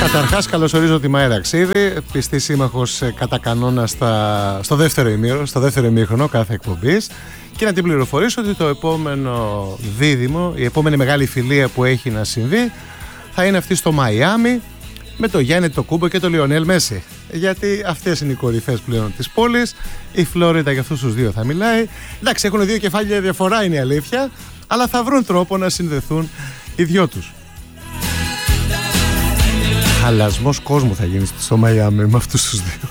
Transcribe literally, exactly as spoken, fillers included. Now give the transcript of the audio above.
Καταρχάς, καλωσορίζω τη Μάη Ραξίδη, πιστή σύμμαχος κατά κανόνα στα, στο δεύτερο ημίρο, στο δεύτερο ημίχρονο κάθε εκπομπής, και να την πληροφορήσω ότι το επόμενο δίδυμο, η επόμενη μεγάλη φιλία που έχει να συμβεί, θα είναι αυτή στο Μαϊάμι με το Γιάννη το Κούμπο και το Λιονέλ Μέση. Γιατί αυτές είναι οι κορυφές πλέον της πόλης. Η Φλόριντα για αυτούς τους δύο θα μιλάει. Εντάξει, έχουν δύο κεφάλια διαφορά, είναι η αλήθεια, αλλά θα βρουν τρόπο να συνδεθούν οι δυο τους. Χαλασμός κόσμου θα γίνει στο Μαϊάμι με αυτούς τους δύο.